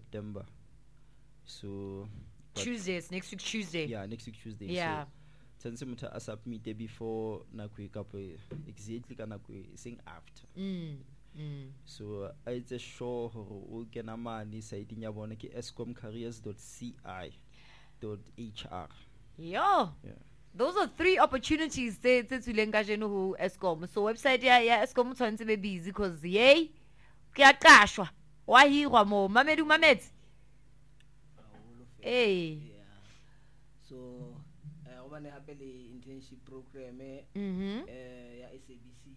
September. So Tuesday, it's next week Tuesday. Yeah, next week Tuesday. Yeah. So tshwanetse motho a submit before nako e kapo exactly ka nako e seng after. So it's a sure o kena mane site ya bona ke eskomcareers.ci.hr. Yeah. Those are 3 opportunities tse tswileng ka jeno ho Eskom. So website ya Eskom tshwanetse be busy because yay ke a qashwa wa hirwa mo mametse. Hey. So go bane hape le internship program ya SABC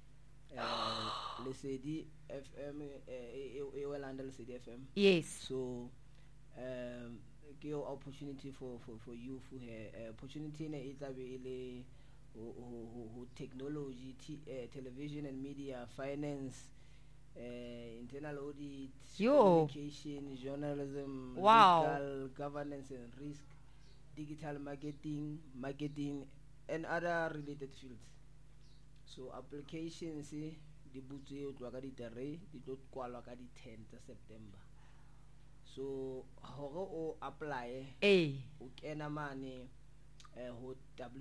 Lesedi FM e Welanda Lesedi FM. Yes. So give opportunity for youth opportunity na e tla be le technology, television and media, finance, internal audit, communication, journalism, legal, governance and risk, digital marketing, and other related fields. So applications di butse o tloa ka di 3 di tlo kwalwa ka di 10 September. So hore o apply o kena mane ho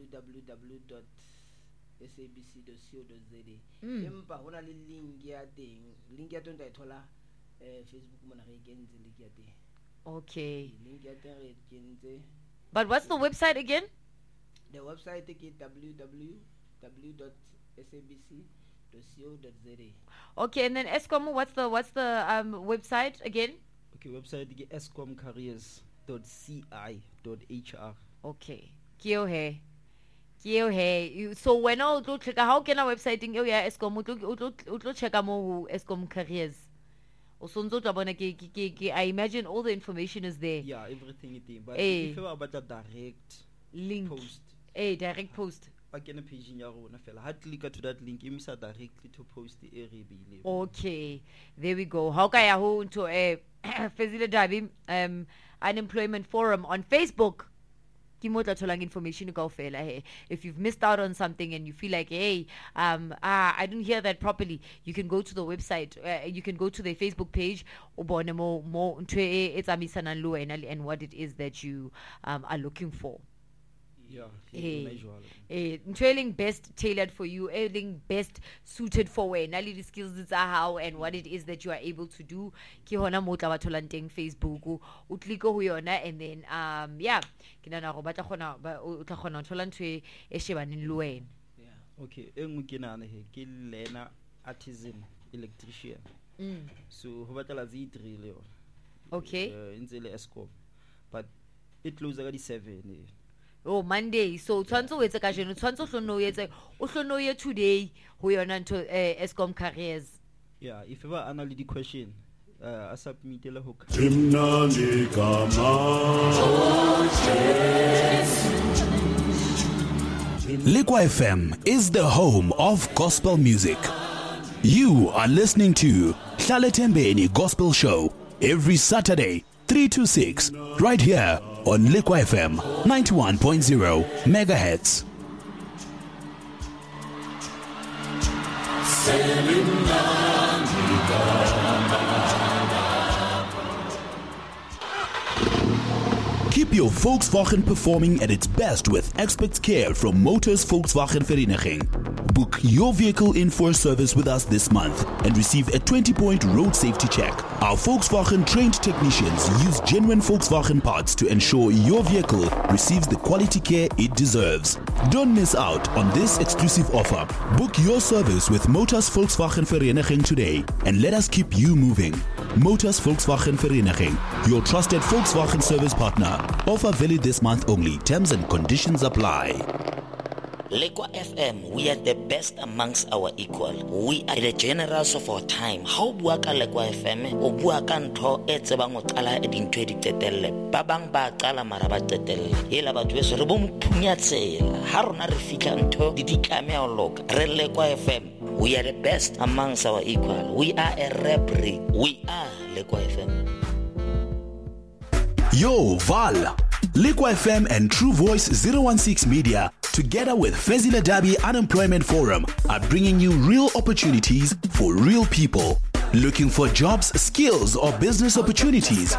www.sabc.co.za. Empa hona le link ya teng tla e thola Facebook mona re kentse link ya teng. Okay. Link ya teng re kentse. But what's the website again? The website is www.sabc.co.za. Okay, and then Eskom, what's the website again? Okay, website is eskomcareers.ci.hr. Okay. Kio he. So when I go check how can our website in Eskom utlo check mo Eskom Careers. I imagine all the information is there. Yeah, everything is there. But if you about a direct link post. Direct post. I can page in your own fella. Had click to that link, you miss directly to post the area. Okay, there we go. How can I hold to a Fezile Dabi unemployment forum on Facebook? Information if you've missed out on something and you feel like, hey, I didn't hear that properly, you can go to the website, you can go to the Facebook page and what it is that you are looking for. Trailing best tailored for you, everything best suited for where the skills are how and what it is that you are able to do. Ki hona mo tla batholang teng Facebook o click ho yona and then ke nana go batla khona o tla khona thola ntwe e shebaneng le wena. Okay, engwe ke nana he ke lena artisan electrician. So ho batla zi drill yo. Okay. Intse le Eskom. But it close ka di 7 Oh, Monday. So tshwantse o etse ka jeno tshwantse o hlono etse o hlono ye today ho yona ntho Eskom Careers. Yeah, if ever ana le di question a submit le ho Liqua FM is the home of gospel music. You are listening to Hlale Thembeni Gospel Show every Saturday 3 to 6 right here on Liqua FM 91.0 megahertz. Keep your Volkswagen performing at its best with expert care from Motors Volkswagen Vereniging. Book your vehicle in for a service with us this month and receive a 20-point road safety check. Our Volkswagen trained technicians use genuine Volkswagen parts to ensure your vehicle receives the quality care it deserves. Don't miss out on this exclusive offer. Book your service with Motors Volkswagen Vereniging today and let us keep you moving. Motors Volkswagen Vereniging, your trusted Volkswagen service partner. Offer valid this month only. Terms and conditions apply. Liqua FM, we are the best amongst our equal. We are the generals of our time. How bua ka Liqua FM? O bua ka ntho e tsebang o qala e dintho di tetelle. Ba bang ba qala mara ba tetelle. Ela batho beso re bo mphunya tsela. Ha rona re fitla ntho di ditlame a loka. Re Liqua FM, we are the best amongst our equal. We are a rap. We are Liqua FM. Yo, Val! Liqua FM and True Voice 016 Media, together with Fezile Dabi Unemployment Forum, are bringing you real opportunities for real people. Looking for jobs, skills, or business opportunities?